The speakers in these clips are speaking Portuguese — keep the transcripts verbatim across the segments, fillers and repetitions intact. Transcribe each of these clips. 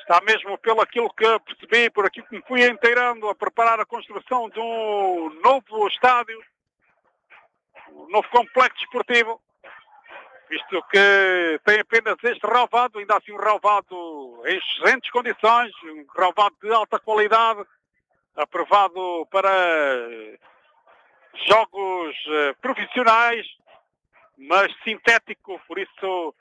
Está mesmo pelo aquilo que percebi, por aquilo que me fui inteirando a preparar a construção de um novo estádio, um novo complexo desportivo, visto que tem apenas este relvado, ainda assim um relvado em excelentes condições, um relvado de alta qualidade, aprovado para jogos uh, profissionais, mas sintético, por isso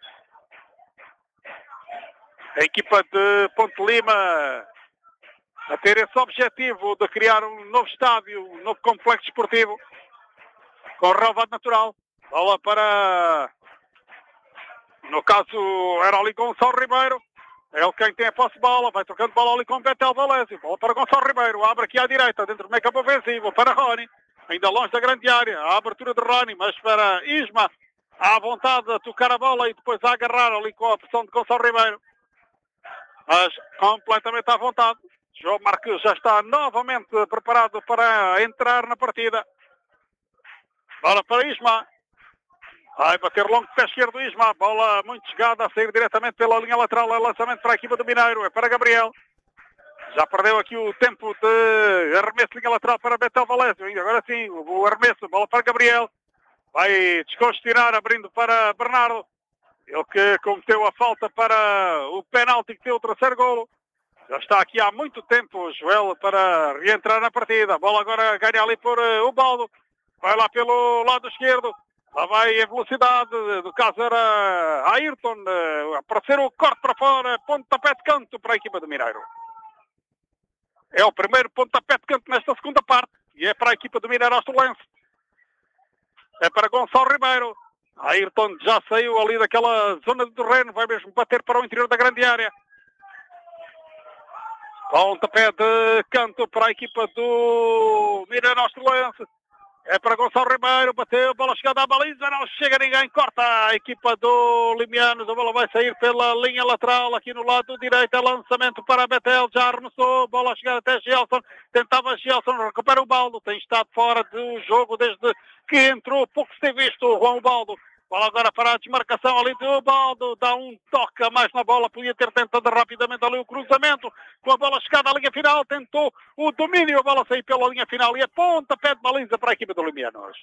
a equipa de Ponte Lima a ter esse objetivo de criar um novo estádio, um novo complexo esportivo com relvado natural. Bola para, no caso, era ali Gonçalo Ribeiro. É ele quem tem a posse de bola, vai trocando bola ali com Betel Valésio. Bola para Gonçalo Ribeiro, abre aqui à direita, dentro do meio campo ofensivo, para Rony, ainda longe da grande área, a abertura de Rony, mas para Isma, à vontade a tocar a bola e depois a agarrar ali com a pressão de Gonçalo Ribeiro. Mas completamente à vontade. João Marques já está novamente preparado para entrar na partida. Bola para Isma. Vai bater longo de pé esquerdo Isma. Bola muito chegada a sair diretamente pela linha lateral. É lançamento para a equipa do Mineiro. É para Gabriel. Já perdeu aqui o tempo de arremesso de linha lateral para Betel Valésio. E agora sim, o arremesso. Bola para Gabriel. Vai descongestionar, abrindo para Bernardo. Ele que cometeu a falta para o penalti que deu o terceiro golo. Já está aqui há muito tempo o Joel para reentrar na partida. A bola agora ganha ali por uh, o Baldo. Vai lá pelo lado esquerdo. Lá vai em velocidade. Do caso era Ayrton. Uh, aparecer o corte para fora. Pontapé de canto para a equipa do Mineiro. É o primeiro pontapé de canto nesta segunda parte. E é para a equipa do Mineiro Astolense. É para Gonçalo Ribeiro. Ayrton já saiu ali daquela zona de terreno, vai mesmo bater para o interior da grande área. Pontapé de canto para a equipa do Mineiro Astolense. É para Gonçalo Ribeiro, bateu, bola chegada à baliza, não chega ninguém, corta a equipa do Limianos, a bola vai sair pela linha lateral, aqui no lado direito, é lançamento para Betel, já arremessou, bola a chegar até Gelson, tentava Gelson, recupera o Baldo, tem estado fora do jogo desde que entrou, pouco se tem visto o Juan Baldo. Bola agora para a desmarcação ali do Baldo, dá um toque a mais na bola, podia ter tentado rapidamente ali o cruzamento, com a bola chegada à linha final, tentou o domínio, a bola saiu pela linha final e a pontapé de baliza para a equipa do Limianos.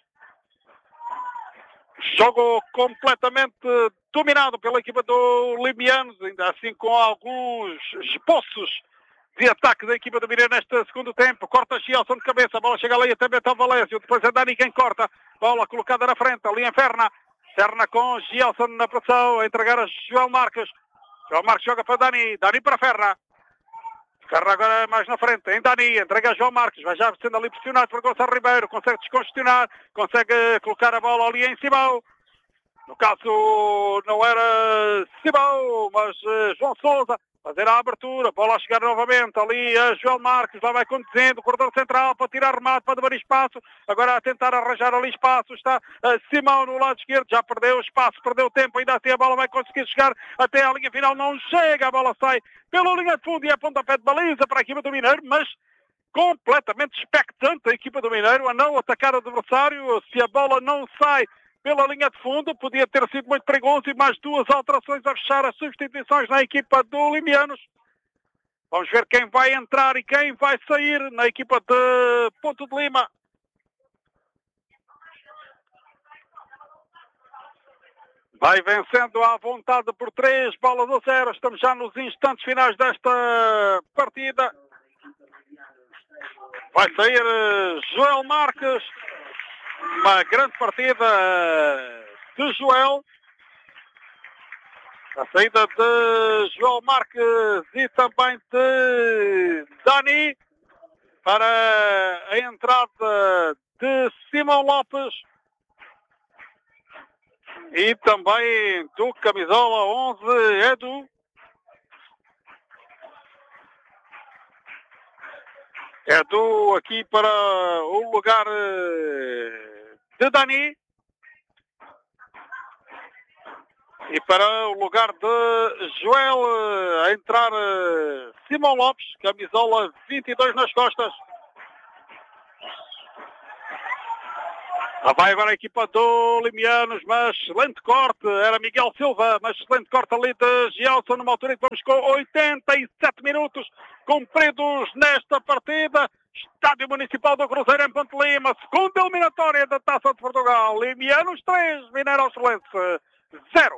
Jogo completamente dominado pela equipa do Limianos, ainda assim com alguns esboços de ataque da equipa do Mineiro neste segundo tempo. Corta Gielson de cabeça, a bola chega ali até Betel Valésio, depois é Dani quem corta, bola colocada na frente, ali em Ferna. Serna com Gielson na pressão, a entregar a João Marques. João Marques joga para Dani, Dani para Ferna. Ferna agora mais na frente, em Dani, entrega a João Marques, vai já sendo ali pressionado por Gonçalo Ribeiro, consegue descongestionar, consegue colocar a bola ali em Simão. No caso não era Simão, mas uh, João Sousa. Fazer a abertura, bola a chegar novamente ali a João Marques, lá vai conduzindo, corredor central para tirar remate, para abrir espaço, agora a tentar arranjar ali espaço, está uh, Simão no lado esquerdo, já perdeu espaço, perdeu tempo, ainda assim a bola vai conseguir chegar até a linha final, não chega, a bola sai pela linha de fundo e a pontapé de baliza para a equipa do Mineiro, mas completamente expectante a equipa do Mineiro a não atacar o adversário, se a bola não sai pela linha de fundo, podia ter sido muito perigoso e mais duas alterações a fechar as substituições na equipa do Limianos. Vamos ver quem vai entrar e quem vai sair na equipa de Ponte de Lima. Vai vencendo à vontade por três bolas a zero. Estamos já nos instantes finais desta partida. Vai sair Joel Marques. Uma grande partida de Joel. A saída de Joel Marques e também de Dani. Para a entrada de Simão Lopes. E também do camisola onze, Edu. Edu aqui para o lugar de Dani. E para o lugar de Joel a entrar Simão Lopes, camisola vinte e dois nas costas. Lá vai agora a equipa do Limianos, mas excelente corte, era Miguel Silva, mas excelente corte ali de Gelson, numa altura em que vamos com oitenta e sete minutos cumpridos nesta partida. Estádio Municipal do Cruzeiro em Ponte Lima, segunda eliminatória da Taça de Portugal. Limianos três, Mineiro Excelente zero.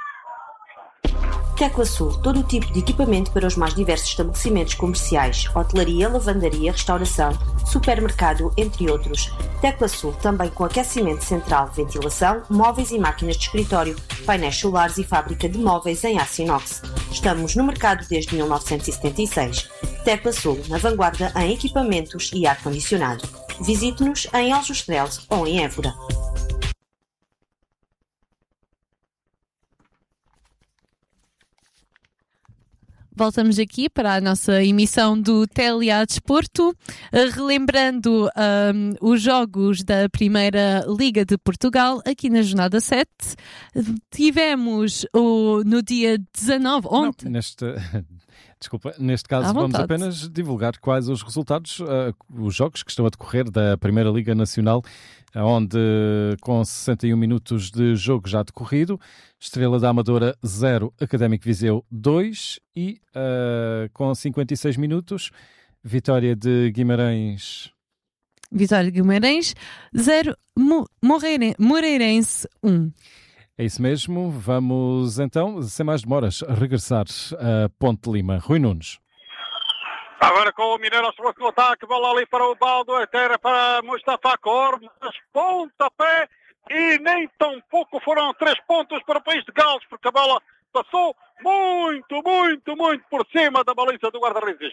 Tecla Sul, todo o tipo de equipamento para os mais diversos estabelecimentos comerciais, hotelaria, lavandaria, restauração, supermercado, entre outros. Tecla Sul, também com aquecimento central, ventilação, móveis e máquinas de escritório, painéis solares e fábrica de móveis em aço inox. Estamos no mercado desde mil novecentos e setenta e seis. Tecla Sul, na vanguarda em equipamentos e ar-condicionado. Visite-nos em Aljustrel ou em Évora. Voltamos aqui para a nossa emissão do T L A Desporto, relembrando um, os jogos da Primeira Liga de Portugal, aqui na jornada sete. Tivemos o, no dia dezanove, ontem... Não, neste, desculpa, neste caso vamos apenas divulgar quais os resultados, uh, os jogos que estão a decorrer da Primeira Liga Nacional, onde com sessenta e um minutos de jogo já decorrido, Estrela da Amadora zero, Académico Viseu dois e uh, com cinquenta e seis minutos, Vitória de Guimarães... Vitória de Guimarães zero, Moreire, Moreirense um. É isso mesmo, vamos então, sem mais demoras, regressar a Ponte Lima. Rui Nunes. Agora com o Mineiro Excelente no ataque, bola ali para o Baldo, até era para Mustafa Cor, mas pontapé e nem tão pouco foram três pontos para o País de Gales, porque a bola passou muito, muito, muito por cima da baliza do guarda-redes.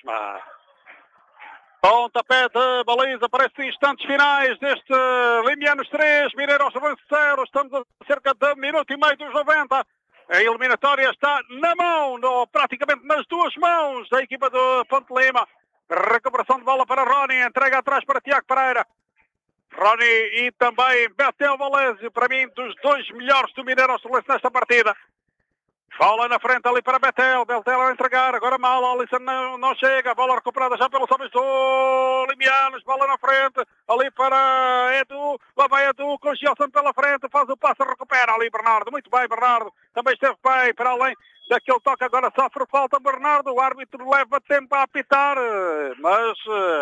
Pontapé de baliza para estes instantes finais deste Limianos três, Mineiro Excelente zero, estamos a cerca de um minuto e meio dos noventa. A eliminatória está na mão, no, praticamente nas duas mãos da equipa do Ponte Lima. Recuperação de bola para Rony, entrega atrás para Tiago Pereira. Rony e também Betel Valésio, para mim, dos dois melhores do Mineiro Excelente nesta partida. Bola na frente ali para Betel, Betel a entregar, agora mal, Alisson não, não chega, bola recuperada já pelos homens do Limianos, bola na frente, ali para Edu, lá vai Edu com Gelson pela frente, faz o passe, recupera ali Bernardo, muito bem Bernardo, também esteve bem, para além daquele toque agora sofre falta Bernardo, o árbitro leva tempo a apitar, mas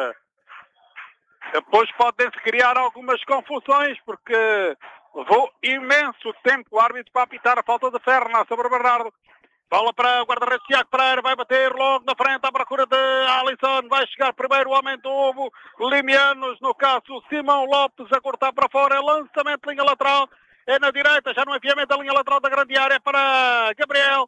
depois podem-se criar algumas confusões, porque levou imenso tempo o árbitro para apitar a falta de Ferna sobre Bernardo. Bola para o guarda-redes Tiago Pereira, vai bater logo na frente à procura de Alisson. Vai chegar primeiro o homem do Limianos, no caso Simão Lopes, a cortar para fora. É lançamento de linha lateral, é na direita, já no enviamento da linha lateral da grande área, é para Gabriel.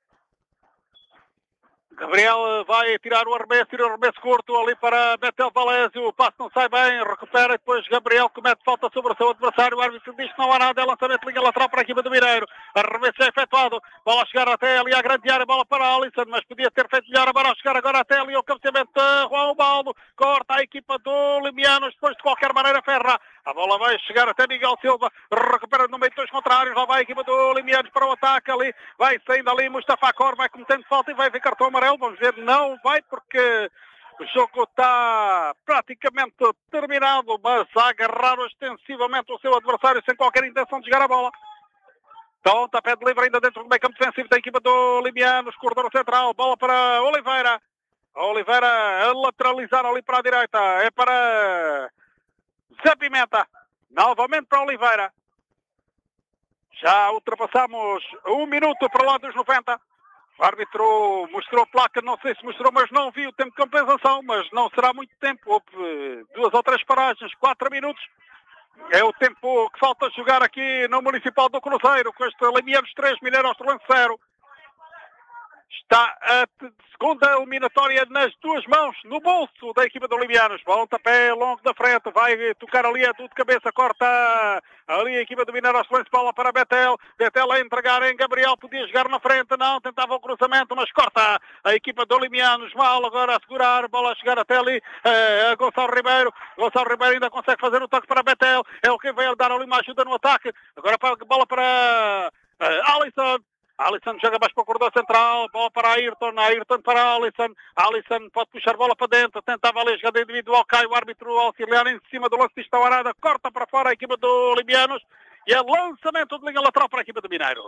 Gabriel vai tirar o arremesso, tira o arremesso curto ali para Betel Valésio, o passo não sai bem, recupera e depois Gabriel comete falta sobre o seu adversário, o árbitro diz que não há nada, é lançamento de linha lateral para a equipa do Mineiro, arremesso é efetuado, bola a chegar até ali à grande área, bola para Alisson, mas podia ter feito melhor a bola a chegar agora até ali ao cabeceamento de João Baldo, corta a equipa do Limianos, depois de qualquer maneira Ferra, a bola vai chegar até Miguel Silva, recupera no meio dos dois contrários, lá vai a equipa do Limianos para o ataque ali, vai saindo ali Mustafa Cor, vai cometendo falta e vai ver cartão amarelo, vamos ver, não vai porque o jogo está praticamente terminado, mas a agarrar extensivamente o seu adversário sem qualquer intenção de jogar a bola. Então, tapé de livre ainda dentro do meio campo defensivo da equipa do Limianos, corredor central, bola para Oliveira, Oliveira a lateralizar ali para a direita, é para Zé Pimenta, novamente para Oliveira. Já ultrapassamos um minuto para lá dos noventa. O árbitro mostrou placa, não sei se mostrou, mas não vi o tempo de compensação, mas não será muito tempo. Houve duas ou três paragens, quatro minutos. É o tempo que falta jogar aqui no Municipal do Cruzeiro, com este Limianos três, Mineiro Excelente zero. Está a segunda eliminatória nas duas mãos, no bolso da equipa do Limianos. Pontapé longo da frente, vai tocar ali a tudo de cabeça, corta ali a equipa do Mineiro Excelente, bola para Betel. Betel a entregar em Gabriel, podia jogar na frente, não, tentava o cruzamento, mas corta a equipa do Limianos. Mal agora a segurar, bola a chegar até ali a Gonçalo Ribeiro. Gonçalo Ribeiro ainda consegue fazer o toque para Betel, é o que vai dar ali uma ajuda no ataque. Agora a bola para uh, Alisson. Alisson joga mais para o corredor central, bola para Ayrton, Ayrton para Alisson, Alisson pode puxar bola para dentro, tentava ali a jogada individual, cai o árbitro auxiliar em cima do lance de Estaurada, corta para fora a equipa do Olympianos e é lançamento de linha lateral para a equipa do Mineiro.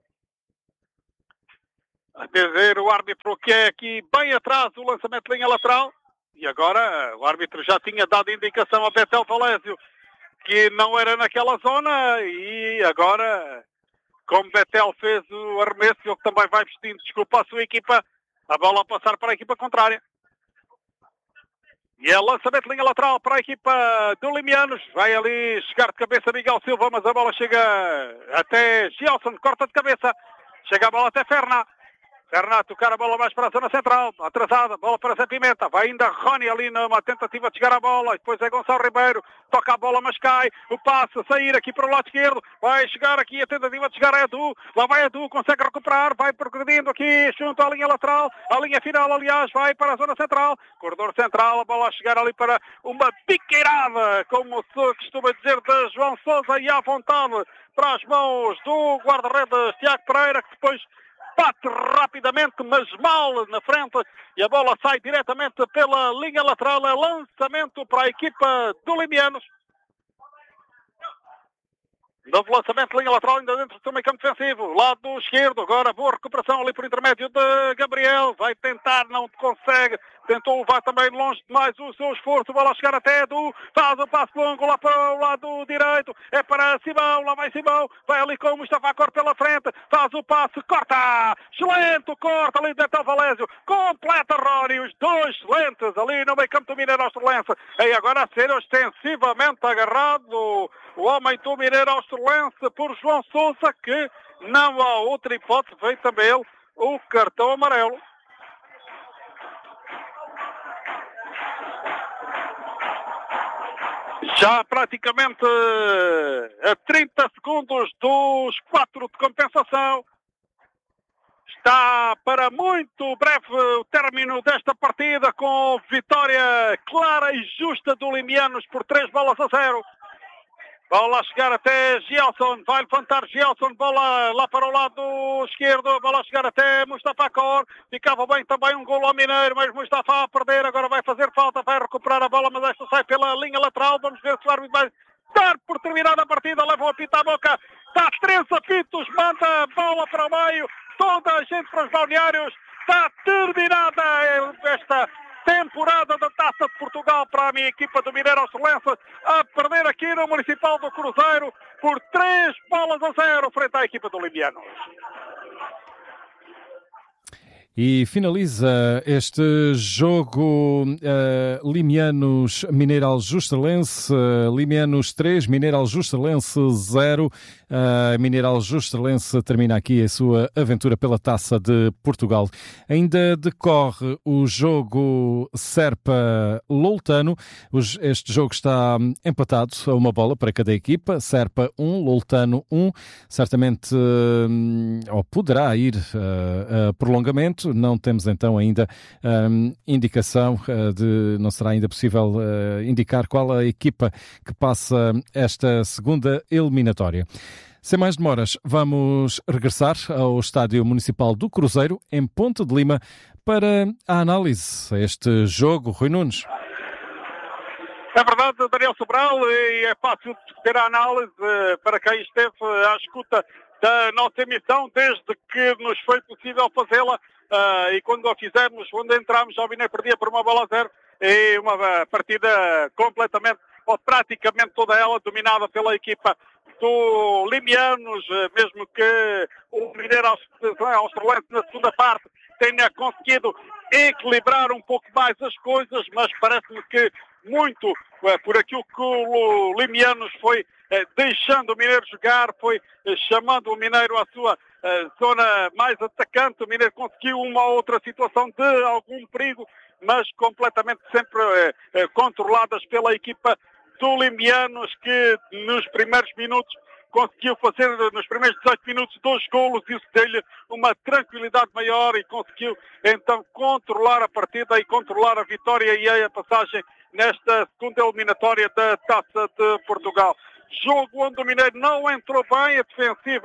A dizer o árbitro que é aqui bem atrás do lançamento de linha lateral. E agora o árbitro já tinha dado indicação a Betel Valésio que não era naquela zona. E agora, como Betel fez o arremesso, ele também vai vestindo desculpa à sua equipa. A bola a passar para a equipa contrária. E é lançamento de linha lateral para a equipa do Limianos. Vai ali chegar de cabeça Miguel Silva, mas a bola chega até Gelson, corta de cabeça. Chega a bola até Ferna. Ferna a tocar a bola mais para a zona central. Atrasada, bola para Zé Pimenta. Vai ainda Rony ali numa tentativa de chegar à bola. Depois é Gonçalo Ribeiro. Toca a bola, mas cai. O passe a sair aqui para o lado esquerdo. Vai chegar aqui a tentativa de chegar a Edu. Lá vai Edu, consegue recuperar. Vai progredindo aqui junto à linha lateral. A linha final, aliás, vai para a zona central. Corredor central, a bola a chegar ali para uma biqueirada, como se costuma dizer, de João Sousa, e à vontade para as mãos do guarda-redes Tiago Pereira, que depois bate rapidamente, mas mal na frente, e a bola sai diretamente pela linha lateral. É lançamento para a equipa do Limianos. Novo lançamento de linha lateral ainda dentro do meio campo defensivo. Lado esquerdo, agora boa recuperação ali por intermédio de Gabriel. Vai tentar, não consegue. Tentou levar também longe demais o seu esforço. Bola a chegar até Edu. Faz o passo longo lá para o lado direito. É para Simão. Lá vai Simão. Vai ali com o Mustafa Cor pela frente. Faz o passe. Corta. Excelente. Corta ali de Betel Valésio. Completa Rony. Os dois excelentes ali no meio campo do Mineiro Australense. E agora a ser ostensivamente agarrado o homem do Mineiro Australense por João Sousa, que não há outra hipótese. Veio também ele o cartão amarelo. Já praticamente a trinta segundos dos quatro de compensação. Está para muito breve o término desta partida, com vitória clara e justa do Limianos por três bolas a zero. Bola a chegar até Gelson, vai levantar Gelson, bola lá para o lado esquerdo, bola a chegar até Mustafa Cor. Ficava bem também um golo ao Mineiro, mas Mustafa a perder, agora vai fazer falta, vai recuperar a bola, mas esta sai pela linha lateral. Vamos ver se o árbitro vai dar por terminada a partida. Leva o apito à boca, está três apitos, manda a bola para o meio, toda a gente para os balneários. Está terminada esta temporada da Taça de Portugal para a minha equipa do Mineiro Australense, a perder aqui no Municipal do Cruzeiro por três bolas a zero frente à equipa do Limianos. E finaliza este jogo uh, Limianos Mineiro Aljustralense, uh, Limianos três, Mineiro Aljustralense zero. Uh, Mineiro Aljustralense termina aqui a sua aventura pela Taça de Portugal. Ainda decorre o jogo Serpa-Loutano. Este jogo está empatado a uma bola para cada equipa. Serpa um, Loutano um. Certamente, uh, ou poderá ir uh, a prolongamento. Não temos então ainda um, indicação uh, de, não será ainda possível uh, indicar qual a equipa que passa esta segunda eliminatória. Sem mais demoras, vamos regressar ao Estádio Municipal do Cruzeiro, em Ponte de Lima, para a análise a este jogo. Rui Nunes. É verdade, Daniel Sobral, e é fácil ter a análise para quem esteve à escuta da nossa emissão, desde que nos foi possível fazê-la. Uh, e quando a fizemos, quando entramos, já o Mineiro perdia por uma bola a zero, e uma partida completamente, ou praticamente toda ela, dominada pela equipa do Limianos, mesmo que o Mineiro Australense na segunda parte tenha conseguido equilibrar um pouco mais as coisas, mas parece-me que muito uh, por aquilo que o Limianos foi uh, deixando o Mineiro jogar, foi uh, chamando o Mineiro à sua Uh, zona mais atacante. O Mineiro conseguiu uma ou outra situação de algum perigo, mas completamente sempre uh, uh, controladas pela equipa do Limianos, que nos primeiros minutos conseguiu fazer, nos primeiros dezoito minutos, dois golos, e isso deu-lhe uma tranquilidade maior, e conseguiu então controlar a partida e controlar a vitória e a passagem nesta segunda eliminatória da Taça de Portugal. Jogo onde o Mineiro não entrou bem, a defensiva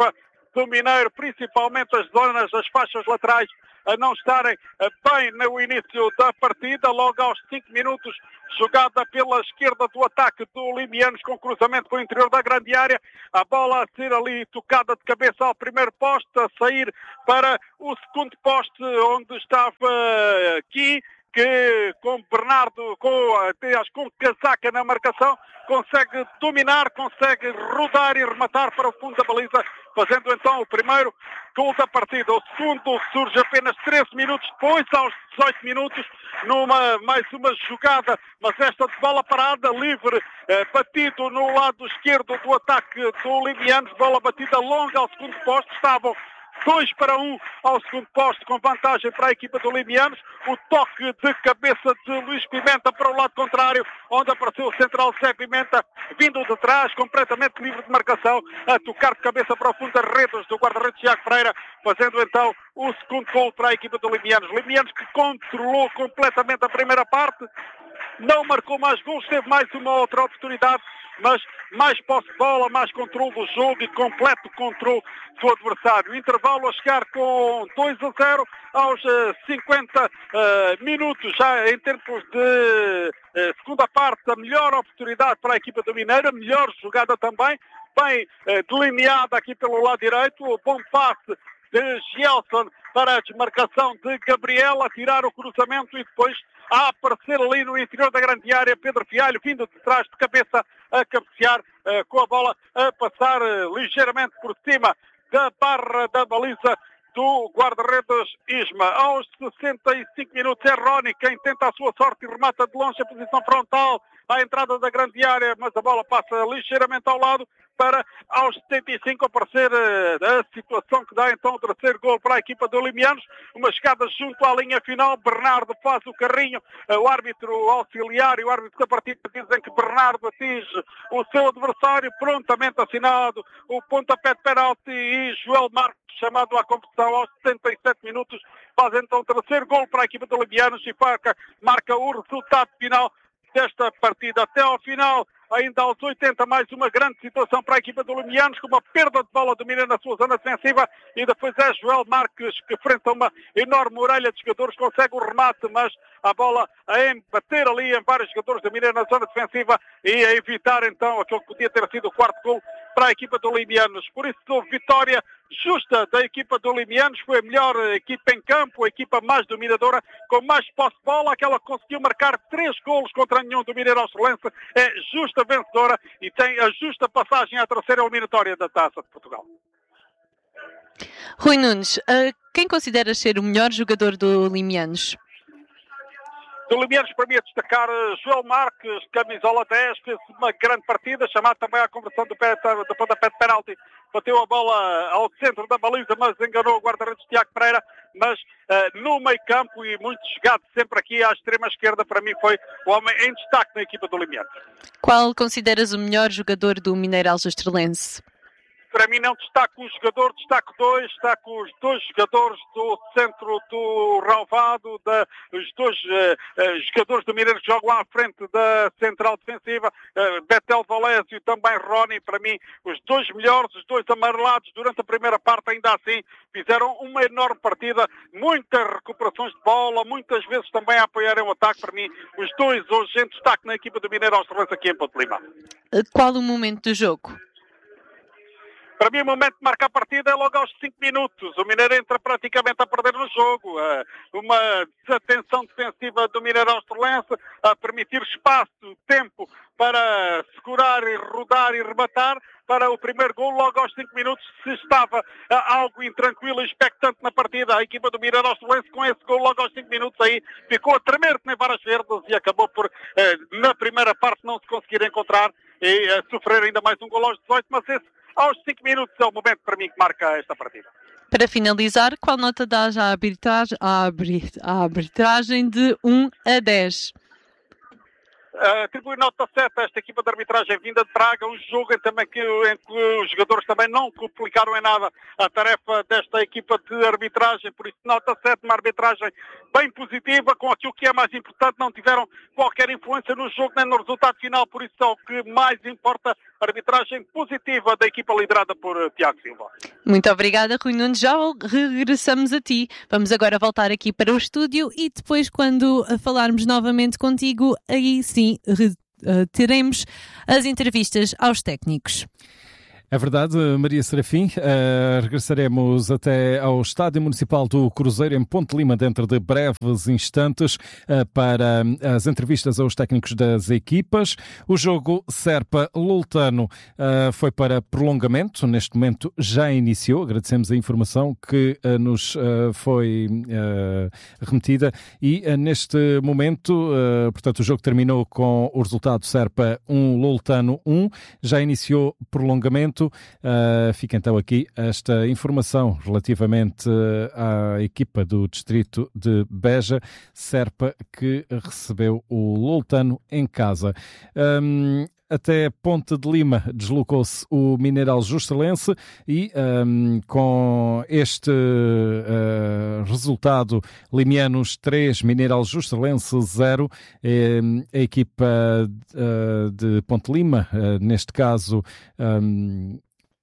do Mineiro, principalmente as zonas, as faixas laterais, a não estarem bem no início da partida. Logo aos cinco minutos, jogada pela esquerda do ataque do Limianos, com cruzamento para o interior da grande área. A bola a ser ali tocada de cabeça ao primeiro poste, a sair para o segundo poste, onde estava aqui, que com Bernardo, com, aliás, com casaca na marcação, consegue dominar, consegue rodar e rematar para o fundo da baliza, fazendo então o primeiro gol da partida. O segundo surge apenas treze minutos depois, aos dezoito minutos, numa mais uma jogada, mas esta de bola parada, livre, eh, batido no lado esquerdo do ataque do Limianos, bola batida longa ao segundo posto, estavam dois para um ao segundo posto, com vantagem para a equipa do Limianos. O toque de cabeça de Luís Pimenta para o lado contrário, onde apareceu o central Zé Pimenta, vindo de trás, completamente livre de marcação, a tocar de cabeça para o fundo das redes do guarda-redes Tiago Pereira, fazendo então o segundo gol para a equipa do Limianos. Limianos que controlou completamente a primeira parte, não marcou mais gols, teve mais uma outra oportunidade, mas mais posse de bola, mais controle do jogo e completo controle do adversário. O intervalo a chegar com dois a zero aos uh, cinquenta uh, minutos, já em tempos de uh, segunda parte, a melhor oportunidade para a equipa do Mineiro, a melhor jogada também, bem uh, delineada aqui pelo lado direito, o bom passe de Gelson para a desmarcação de Gabriel, a tirar o cruzamento e depois a aparecer ali no interior da grande área Pedro Fialho, vindo de trás de cabeça a cabecear, uh, com a bola a passar uh, ligeiramente por cima da barra da baliza do guarda-redes Isma. Aos sessenta e cinco minutos é Rony quem tenta a sua sorte e remata de longe a posição frontal à entrada da grande área, mas a bola passa ligeiramente ao lado para aos setenta e cinco aparecer uh, a situação que dá então o terceiro gol para a equipa do Limianos. Uma chegada junto à linha final, Bernardo faz o carrinho, uh, o árbitro auxiliar e o árbitro da partida dizem que Bernardo atinge o seu adversário, prontamente assinado o pontapé de penalti e Joel Marques chamado à competição aos setenta e sete minutos, faz então o terceiro gol para a equipa do Limianos e marca, marca o resultado final desta partida. Até ao final, ainda aos oitenta, mais uma grande situação para a equipa do Limianos, com uma perda de bola do Mineiro na sua zona defensiva, e depois é Joel Marques que, frente a uma enorme orelha de jogadores, consegue o remate, mas a bola a bater ali em vários jogadores do Mineiro na zona defensiva e a evitar então aquele que podia ter sido o quarto gol para a equipa do Limianos. Por isso, vitória justa da equipa do Limianos, foi a melhor equipa em campo, a equipa mais dominadora, com mais posse de bola, aquela que conseguiu marcar três golos contra nenhum do Mineiro Australense, é justa vencedora e tem a justa passagem à terceira eliminatória da Taça de Portugal. Rui Nunes, uh, quem consideras ser o melhor jogador do Limianos? Do Limianos, para mim, a destacar Joel Marques, camisola dez, fez uma grande partida, chamado também à conversão do, pé, do pontapé de penalti, bateu a bola ao centro da baliza, mas enganou o guarda-redes Tiago Pereira, mas uh, no meio campo e muito chegado sempre aqui à extrema esquerda, para mim foi o homem em destaque na equipa do Limianos. Qual consideras o melhor jogador do Mineiro Aljastrelense? Para mim não destaco um jogador, destaco dois, destaco os dois jogadores do centro do Rauvado, da, os dois uh, uh, jogadores do Mineiro que jogam à frente da central defensiva, uh, Betel Valésio e também Rony, para mim os dois melhores, os dois amarelados durante a primeira parte, ainda assim fizeram uma enorme partida, muitas recuperações de bola, muitas vezes também a apoiarem o ataque. Para mim os dois hoje em destaque na equipa do Mineiro Australense aqui em Ponte Lima. Qual o momento do jogo? Para mim, o momento de marcar a partida é logo aos cinco minutos. O Mineiro entra praticamente a perder no jogo. Uma desatenção defensiva do Mineiro Australense a permitir espaço, tempo para segurar e rodar e rematar para o primeiro gol logo aos cinco minutos. Se estava algo intranquilo e expectante na partida, a equipa do Mineiro Australense, com esse gol logo aos cinco minutos aí ficou a tremer que nem varas verdes e acabou por, na primeira parte, não se conseguir encontrar e sofrer ainda mais um gol aos dezoito, mas esse aos cinco minutos é o momento para mim que marca esta partida. Para finalizar, qual nota dás à arbitragem, à arbitragem de um a dez? Uh, atribui nota sete a esta equipa de arbitragem vinda de Braga, um jogo em, também que, em que os jogadores também não complicaram em nada a tarefa desta equipa de arbitragem, por isso nota sete, uma arbitragem bem positiva, com aquilo que é mais importante, não tiveram qualquer influência no jogo nem no resultado final, por isso é o que mais importa arbitragem positiva da equipa liderada por Tiago Silva. Muito obrigada, Rui Nunes. Já regressamos a ti. Vamos agora voltar aqui para o estúdio e depois, quando falarmos novamente contigo, aí sim teremos as entrevistas aos técnicos. É verdade, Maria Serafim. Uh, regressaremos até ao Estádio Municipal do Cruzeiro, em Ponte Lima, dentro de breves instantes, uh, para as entrevistas aos técnicos das equipas. O jogo Serpa-Loltano uh, foi para prolongamento. Neste momento já iniciou. Agradecemos a informação que uh, nos uh, foi uh, remetida. E uh, neste momento, uh, portanto, o jogo terminou com o resultado Serpa um, Loltano um. Já iniciou prolongamento. Uh, fica então aqui esta informação relativamente à equipa do distrito de Beja, Serpa, que recebeu o Loltano em casa. Um, Até Ponte de Lima deslocou-se o Mineral Justalense e um, com este uh, resultado, Limianos três, Mineral Justalense zero, um, a equipa uh, de Ponte de Lima, uh, neste caso um,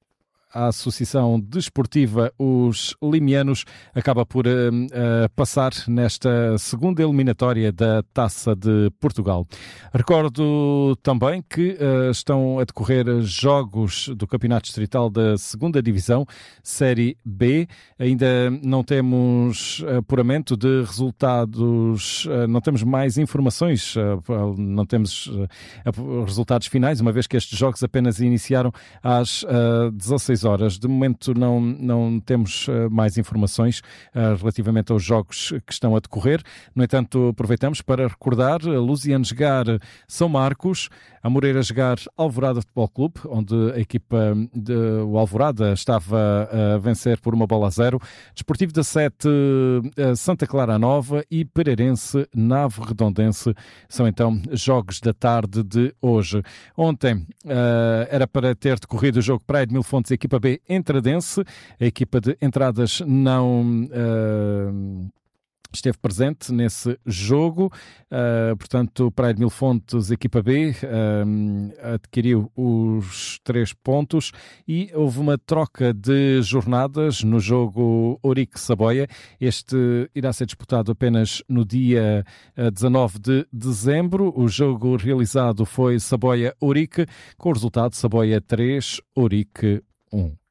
a Associação Desportiva Os Limianos, acaba por uh, uh, passar nesta segunda eliminatória da Taça de Portugal. Recordo também que uh, estão a decorrer jogos do Campeonato Distrital da segunda Divisão, Série B. Ainda não temos apuramento de resultados, uh, não temos mais informações, uh, não temos uh, resultados finais, uma vez que estes jogos apenas iniciaram às uh, dezasseis horas. De momento não, não temos uh, mais informações uh, relativamente aos jogos que estão a decorrer. No entanto, aproveitamos para recordar a Luziano jogar São Marcos, a Moreira jogar Alvorada Futebol Clube, onde a equipa de o Alvorada estava a vencer por uma bola a zero. Desportivo da Sete, uh, Santa Clara Nova e Pereirense Nave Redondense são então jogos da tarde de hoje. Ontem uh, era para ter decorrido o jogo Praia de Mil Fontes, equipa B Entradense. A equipa de Entradas não uh, esteve presente nesse jogo, uh, portanto, Praia de Mil Fontes, equipa B, uh, adquiriu os três pontos e houve uma troca de jornadas no jogo Ourique-Saboia. Este irá ser disputado apenas no dia uh, dezanove de dezembro. O jogo realizado foi Saboia-Ourique, com o resultado Saboia três, Ourique um.